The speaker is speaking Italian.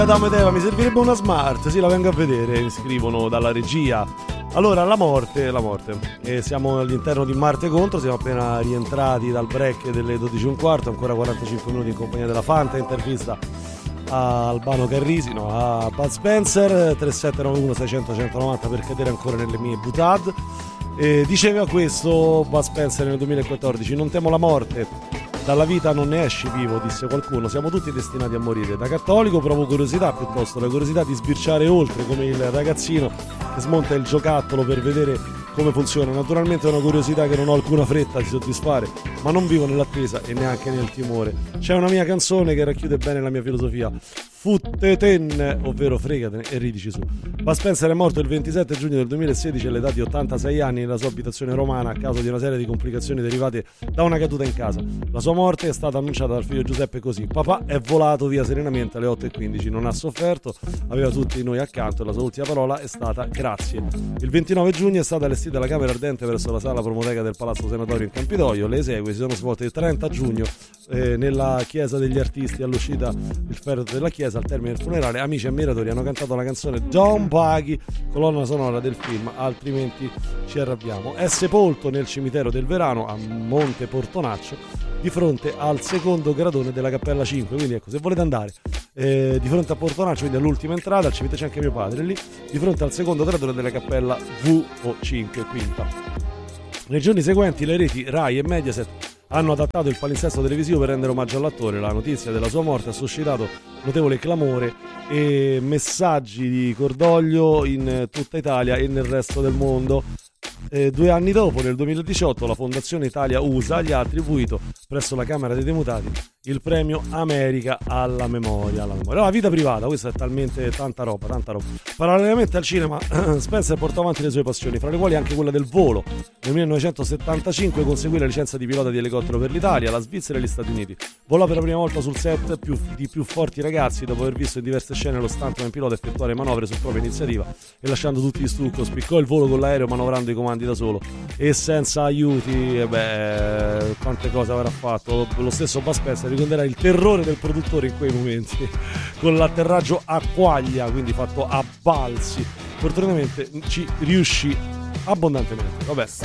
Medeva, mi servirebbe una smart, sì, la vengo a vedere, mi scrivono dalla regia. Allora, la morte. Siamo all'interno di Marte Contro, siamo appena rientrati dal break delle 12:15, ancora 45 minuti in compagnia della Fanta, intervista a Albano Carrisi, a Bud Spencer, 3791 600 190 per cadere ancora nelle mie butad. Diceva questo Bud Spencer nel 2014: non temo la morte, dalla vita non ne esci vivo, disse qualcuno, siamo tutti destinati a morire. Da cattolico provo curiosità, piuttosto la curiosità di sbirciare oltre, come il ragazzino che smonta il giocattolo per vedere come funziona. Naturalmente è una curiosità che non ho alcuna fretta di soddisfare, ma non vivo nell'attesa e neanche nel timore. C'è una mia canzone che racchiude bene la mia filosofia: futteten, ovvero fregatene e ridici su. Bud Spencer è morto il 27 giugno del 2016 all'età di 86 anni nella sua abitazione romana a causa di una serie di complicazioni derivate da una caduta in casa. La sua morte è stata annunciata dal figlio Giuseppe così: papà è volato via serenamente alle 8:15, non ha sofferto, aveva tutti noi accanto e la sua ultima parola è stata grazie. Il 29 giugno è stata allestita la camera ardente presso la sala promoteca del Palazzo Senatorio in Campidoglio. Le esequie si sono svolte il 30 giugno nella chiesa degli artisti. All'uscita del feretro della chiesa, al termine del funerale, amici e ammiratori hanno cantato la canzone Don Paghi, colonna sonora del film Altrimenti ci arrabbiamo. È sepolto nel cimitero del Verano a Monte Portonaccio, di fronte al secondo gradone della Cappella 5. Quindi ecco, se volete andare di fronte a Portonaccio, quindi all'ultima entrata, al cimitero, c'è anche mio padre lì, di fronte al secondo gradone della Cappella V o 5 quinta. Nei giorni seguenti le reti Rai e Mediaset hanno adattato il palinsesto televisivo per rendere omaggio all'attore. La notizia della sua morte ha suscitato notevole clamore e messaggi di cordoglio in tutta Italia e nel resto del mondo. 2 anni dopo, nel 2018, la Fondazione Italia-USA gli ha attribuito presso la Camera dei Deputati il premio America alla memoria. La vita privata, questa è talmente tanta roba. Parallelamente al cinema, Spencer portò avanti le sue passioni, fra le quali anche quella del volo. Nel 1975 conseguì la licenza di pilota di elicottero per l'Italia, la Svizzera e gli Stati Uniti. Volò per la prima volta sul set di Più forti ragazzi, dopo aver visto in diverse scene lo stuntman pilota effettuare manovre su propria iniziativa e lasciando tutti gli stucco, spiccò il volo con l'aereo manovrando i comandi da solo e senza aiuti. Quante cose avrà fatto. Lo stesso Bud Spencer ricorderà il terrore del produttore in quei momenti con l'atterraggio a quaglia, quindi fatto a balzi. Fortunatamente ci riuscì abbondantemente.